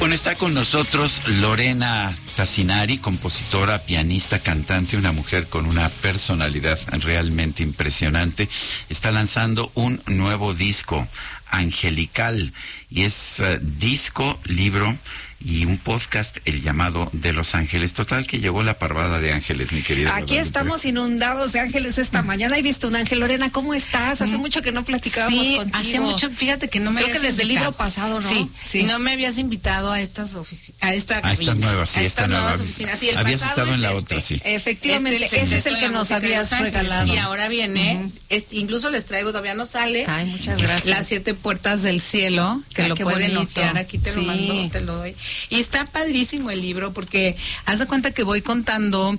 Bueno, está con nosotros Lorena Tassinari, compositora, pianista, cantante, una mujer con una personalidad realmente impresionante. Está lanzando un nuevo disco, Angelical, y es disco, libro y un podcast, el llamado de Los Ángeles. Total que llegó la parvada de ángeles, mi querida. Aquí estamos inundados de ángeles esta mañana. He visto un ángel. Lorena, ¿cómo estás? Hace mucho que no platicábamos contigo. Hace mucho, fíjate que no me Creo que desde el libro pasado, ¿no? Sí, no me habías invitado a estas oficinas, a esta nuevas oficinas. Sí, habías estado en la otra, sí. Efectivamente, ese es el que nos habías regalado. Y ahora viene, incluso les traigo, todavía no sale. Ay, muchas gracias. Las 7 puertas del cielo, que lo pueden notear, aquí te lo mando, te lo doy. Y está padrísimo el libro porque haz de cuenta que voy contando,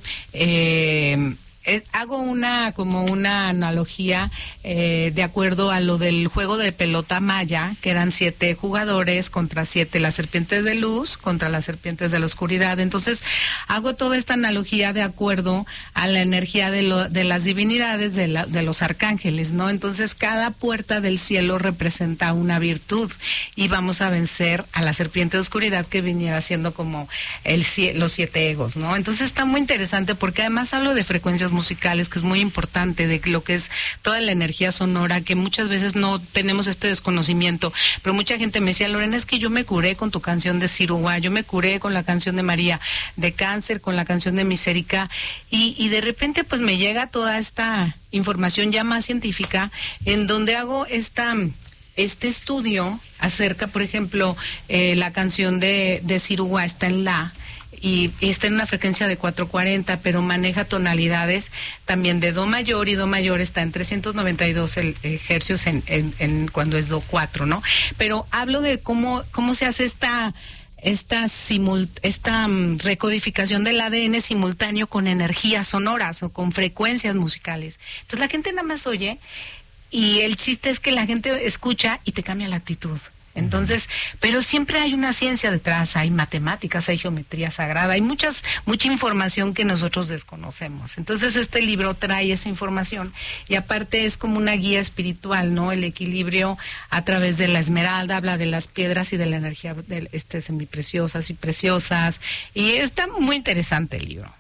hago como una analogía de acuerdo a lo del juego de pelota maya, que eran 7 jugadores contra 7, las serpientes de luz contra las serpientes de la oscuridad. Entonces hago toda esta analogía de acuerdo a la energía de las divinidades, de los arcángeles, ¿no? Entonces cada puerta del cielo representa una virtud y vamos a vencer a la serpiente de oscuridad, que viniera siendo como los 7 egos, ¿no? Entonces está muy interesante porque además hablo de frecuencias musicales, que es muy importante, de lo que es toda la energía sonora, que muchas veces no tenemos este desconocimiento, pero mucha gente me decía: Lorena, es que yo me curé con tu canción de Siruá, yo me curé con la canción de María, de Cáncer, con la canción de Misérica, y de repente pues me llega toda esta información ya más científica, en donde hago este estudio acerca, por ejemplo, la canción de Siruá está en la, y está en una frecuencia de 440, pero maneja tonalidades también de do mayor, y do mayor está en 392 hercios en cuando es do 4, ¿no? Pero hablo de cómo se hace esta recodificación del ADN simultáneo con energías sonoras o con frecuencias musicales. Entonces la gente nada más oye, y el chiste es que la gente escucha y te cambia la actitud. Entonces, pero siempre hay una ciencia detrás, hay matemáticas, hay geometría sagrada, hay mucha información que nosotros desconocemos. Entonces este libro trae esa información, y aparte es como una guía espiritual, ¿no? El equilibrio a través de la esmeralda, habla de las piedras y de la energía de semipreciosas y preciosas, y está muy interesante el libro.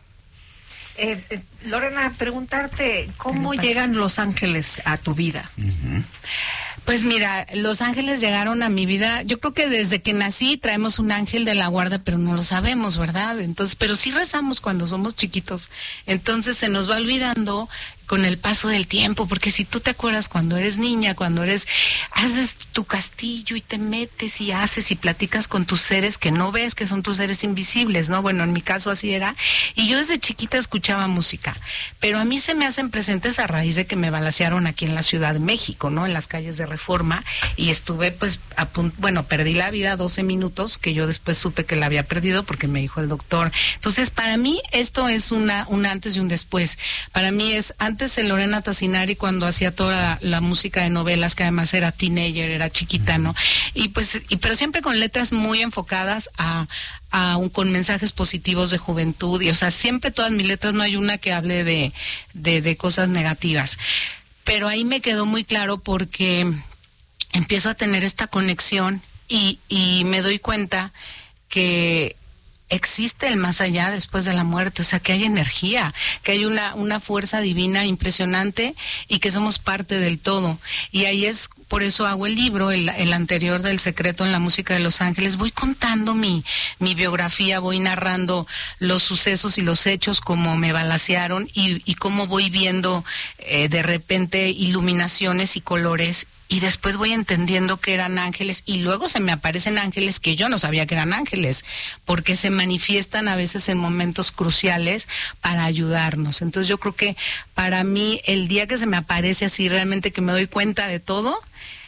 Lorena, preguntarte, ¿cómo llegan los ángeles a tu vida? Uh-huh. Pues mira, los ángeles llegaron a mi vida, yo creo que desde que nací traemos un ángel de la guarda, pero no lo sabemos, ¿verdad? Entonces, pero sí rezamos cuando somos chiquitos, entonces se nos va olvidando con el paso del tiempo, porque si tú te acuerdas cuando eres niña, haces tu castillo y te metes y haces y platicas con tus seres que no ves, que son tus seres invisibles, ¿no? Bueno, en mi caso así era, y yo desde chiquita escuchaba música, pero a mí se me hacen presentes a raíz de que me balacearon aquí en la Ciudad de México, ¿no? En las calles de Reforma, y estuve pues perdí la vida 12 minutos, que yo después supe que la había perdido porque me dijo el doctor. Entonces, para mí esto es un antes y un después. Para mí es antes de Lorena Tassinari, cuando hacía toda la música de novelas, que además era teenager, era chiquita, ¿no? Pero siempre con letras muy enfocadas con mensajes positivos de juventud, y o sea, siempre todas mis letras, no hay una que hable de cosas negativas. Pero ahí me quedó muy claro porque empiezo a tener esta conexión y me doy cuenta que existe el más allá después de la muerte, o sea, que hay energía, que hay una fuerza divina impresionante y que somos parte del todo. Y ahí es, por eso hago el libro, el anterior del Secreto en la Música de Los Ángeles. Voy contando mi biografía, voy narrando los sucesos y los hechos, como me balacearon, y cómo voy viendo de repente iluminaciones y colores, y después voy entendiendo que eran ángeles, y luego se me aparecen ángeles que yo no sabía que eran ángeles, porque se manifiestan a veces en momentos cruciales para ayudarnos. Entonces yo creo que para mí el día que se me aparece así realmente, que me doy cuenta de todo,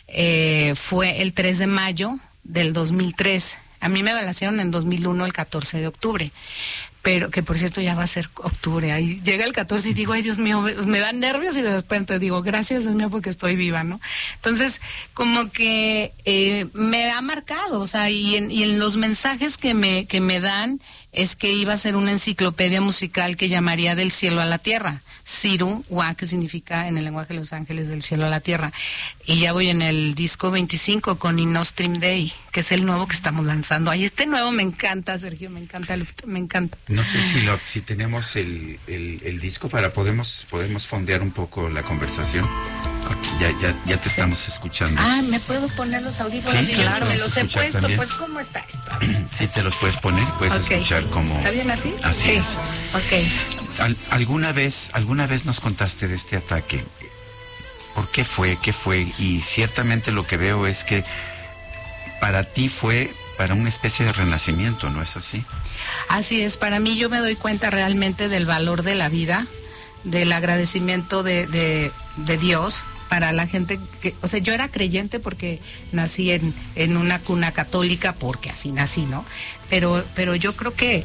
fue el 3 de mayo del 2003. A mí me balacearon en 2001, el 14 de octubre. Pero que por cierto ya va a ser octubre, ahí llega el 14 y digo, ay Dios mío, me dan nervios, y de repente digo, gracias Dios mío porque estoy viva, ¿no? Entonces, como que me ha marcado, o sea, y en los mensajes que me dan, es que iba a ser una enciclopedia musical que llamaría Del cielo a la tierra. Siru, Wa, que significa en el lenguaje de los ángeles del cielo a la tierra. Y ya voy en el disco 25 con Innostrim Dei, que es el nuevo que estamos lanzando. Ay, este nuevo me encanta, Sergio, me encanta, Lupita, me encanta. No sé si tenemos el disco podemos fondear un poco la conversación. Ya te estamos escuchando. Ah, ¿me puedo poner los audífonos? Sí, y claro, yo me los he escuchar puesto, también. pues ¿cómo está esto? Sí, te los puedes poner, puedes Okay. escuchar como... ¿Está bien así? Así sí. es. Ok. ¿Alguna vez nos contaste de este ataque? ¿Por qué fue? ¿Qué fue? Y ciertamente lo que veo es que para ti fue para una especie de renacimiento, ¿no es así? Así es, para mí yo me doy cuenta realmente del valor de la vida, del agradecimiento de Dios para la gente que, o sea, yo era creyente porque nací en una cuna católica, porque así nací, ¿no? Pero yo creo que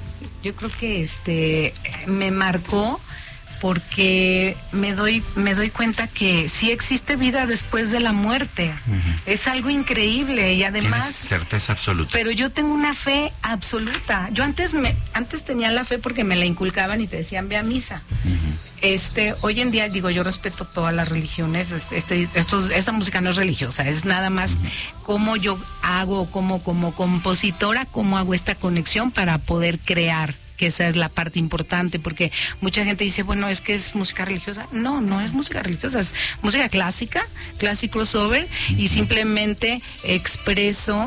me marcó porque me doy cuenta que sí existe vida después de la muerte. Uh-huh. Es algo increíble y además... Tienes certeza absoluta. Pero yo tengo una fe absoluta. Yo antes tenía la fe porque me la inculcaban y te decían ve a misa. Uh-huh. Hoy en día, digo, yo respeto todas las religiones. Esta música no es religiosa, es nada más uh-huh. cómo yo hago, como compositora, cómo hago esta conexión para poder crear. Que esa es la parte importante, porque mucha gente dice, bueno, es que es música religiosa. No es música religiosa, es música clásica, classic crossover, y simplemente expreso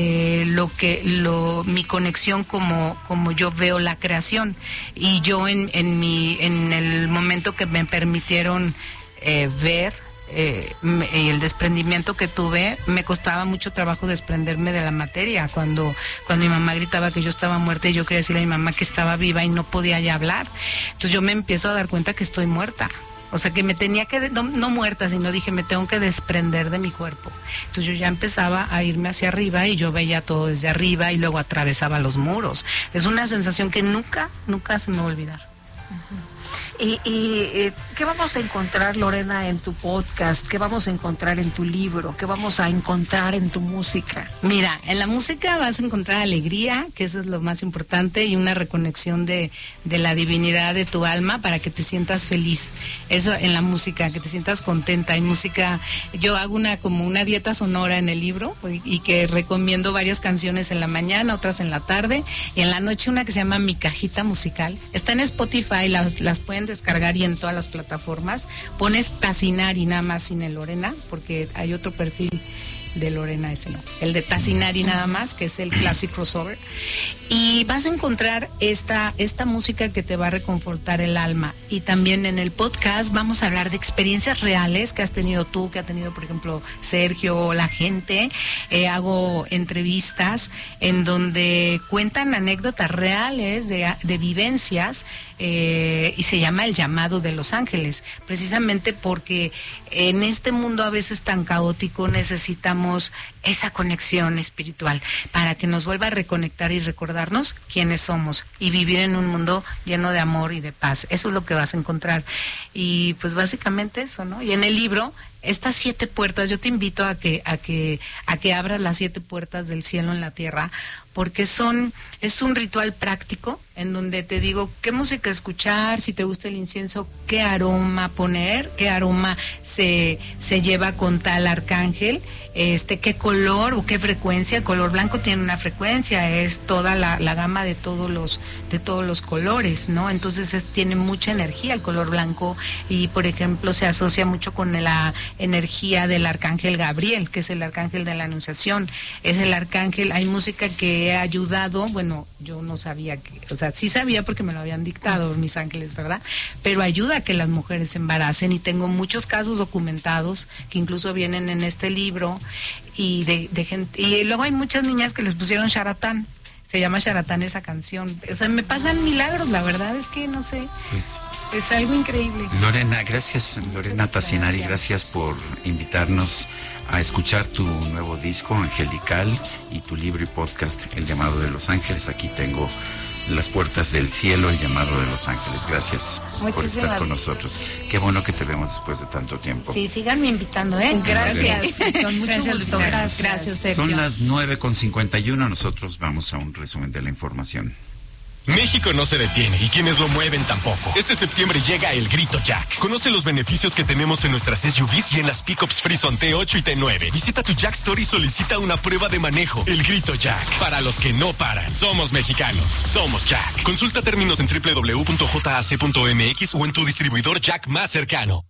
mi conexión como yo veo la creación. Y yo en el momento que me permitieron ver el desprendimiento que tuve, me costaba mucho trabajo desprenderme de la materia. Cuando mi mamá gritaba que yo estaba muerta y yo quería decirle a mi mamá que estaba viva y no podía ya hablar, entonces yo me empiezo a dar cuenta que estoy muerta. O sea, que me tenía que, no muerta, sino dije, me tengo que desprender de mi cuerpo. Entonces yo ya empezaba a irme hacia arriba y yo veía todo desde arriba y luego atravesaba los muros. Es una sensación que nunca se me va a olvidar. Uh-huh. ¿Y qué vamos a encontrar, Lorena, en tu podcast? ¿Qué vamos a encontrar en tu libro? ¿Qué vamos a encontrar en tu música? Mira, en la música vas a encontrar alegría, que eso es lo más importante, y una reconexión de la divinidad de tu alma para que te sientas feliz. Eso en la música, que te sientas contenta. Hay música, yo hago como una dieta sonora en el libro y que recomiendo varias canciones en la mañana, otras en la tarde, y en la noche una que se llama Mi Cajita Musical. Está en Spotify, las pueden descargar y en todas las plataformas. Pones Tassinari nada más sin el Lorena, porque hay otro perfil de Lorena, ese no, el de Tassinari nada más, que es el classic crossover, y vas a encontrar esta música que te va a reconfortar el alma. Y también en el podcast vamos a hablar de experiencias reales que has tenido tú, que ha tenido por ejemplo Sergio, la gente. Hago entrevistas en donde cuentan anécdotas reales de vivencias, y se llama El Llamado de los Ángeles, precisamente porque en este mundo a veces tan caótico necesitamos esa conexión espiritual para que nos vuelva a reconectar y recordarnos quiénes somos y vivir en un mundo lleno de amor y de paz. Eso es lo que vas a encontrar. Y pues básicamente eso, ¿no? Y en el libro, estas 7 puertas, yo te invito a que abras las 7 puertas del cielo en la tierra, porque es un ritual práctico en donde te digo qué música escuchar, si te gusta el incienso, qué aroma poner, qué aroma se lleva con tal arcángel, qué color o qué frecuencia. El color blanco tiene una frecuencia, es toda la gama de todos los colores, ¿no? Entonces tiene mucha energía el color blanco, y por ejemplo se asocia mucho con la energía del arcángel Gabriel, que es el arcángel de la Anunciación. Es el arcángel. Hay música que he ayudado, bueno, yo no sabía o sea, sí sabía porque me lo habían dictado mis ángeles, ¿verdad? Pero ayuda a que las mujeres se embaracen, y tengo muchos casos documentados que incluso vienen en este libro, y de gente, y luego hay muchas niñas que les pusieron Sharatán. Se llama Sharatán esa canción. O sea, me pasan milagros, la verdad es que no sé. Pues, es algo increíble. Lorena, gracias, Lorena Tassinari, gracias por invitarnos a escuchar tu nuevo disco, Angelical, y tu libro y podcast, El Llamado de los Ángeles. Aquí tengo Las Puertas del Cielo, El Llamado de los Ángeles. Gracias por estar con nosotros. Qué bueno que te vemos después de tanto tiempo. Sí, síganme invitando, ¿eh? Gracias. Con mucho gusto. Gracias, Sergio. Son las 9:51. Nosotros vamos a un resumen de la información. México no se detiene y quienes lo mueven tampoco. Este septiembre llega el Grito Jack. Conoce los beneficios que tenemos en nuestras SUVs y en las pickups Frison T8 y T9. Visita tu Jack Store y solicita una prueba de manejo. El Grito Jack. Para los que no paran. Somos mexicanos. Somos Jack. Consulta términos en www.jac.mx o en tu distribuidor Jack más cercano.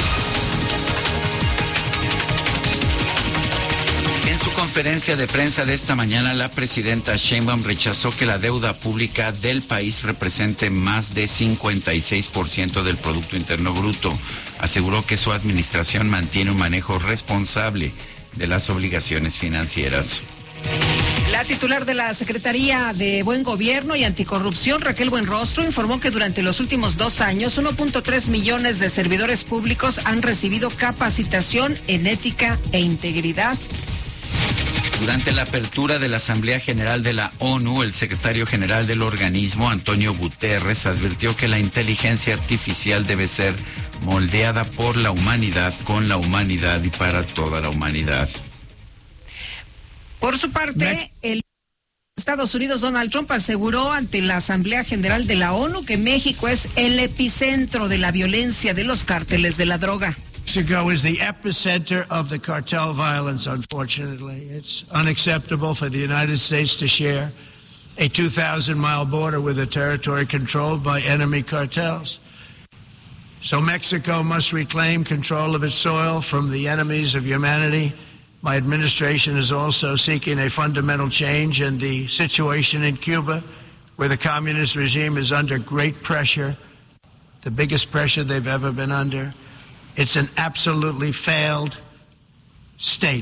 En su conferencia de prensa de esta mañana, la presidenta Sheinbaum rechazó que la deuda pública del país represente más de 56% del Producto Interno Bruto. Aseguró que su administración mantiene un manejo responsable de las obligaciones financieras. La titular de la Secretaría de Buen Gobierno y Anticorrupción, Raquel Buenrostro, informó que durante los últimos 2 años, 1.3 millones de servidores públicos han recibido capacitación en ética e integridad. Durante la apertura de la Asamblea General de la ONU, el secretario general del organismo, Antonio Guterres, advirtió que la inteligencia artificial debe ser moldeada por la humanidad, con la humanidad y para toda la humanidad. Por su parte, el Estados Unidos, Donald Trump, aseguró ante la Asamblea General de la ONU que México es el epicentro de la violencia de los cárteles de la droga. Mexico is the epicenter of the cartel violence, unfortunately. It's unacceptable for the United States to share a 2,000-mile border with a territory controlled by enemy cartels. So Mexico must reclaim control of its soil from the enemies of humanity. My administration is also seeking a fundamental change in the situation in Cuba, where the communist regime is under great pressure, the biggest pressure they've ever been under. It's an absolutely failed state.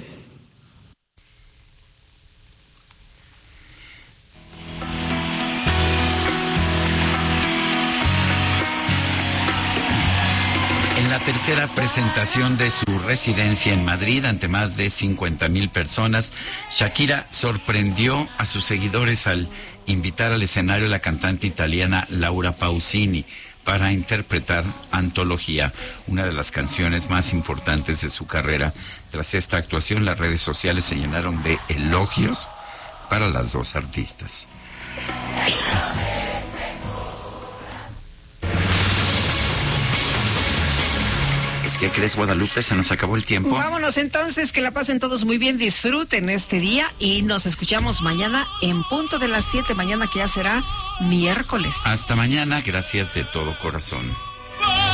En la tercera presentación de su residencia en Madrid ante más de 50,000 personas, Shakira sorprendió a sus seguidores al invitar al escenario a la cantante italiana Laura Pausini para interpretar Antología, una de las canciones más importantes de su carrera. Tras esta actuación, las redes sociales se llenaron de elogios para las dos artistas. ¿Qué crees, Guadalupe? Se nos acabó el tiempo. Vámonos entonces, que la pasen todos muy bien, disfruten este día y nos escuchamos mañana en punto de las 7, mañana que ya será miércoles. Hasta mañana, gracias de todo corazón.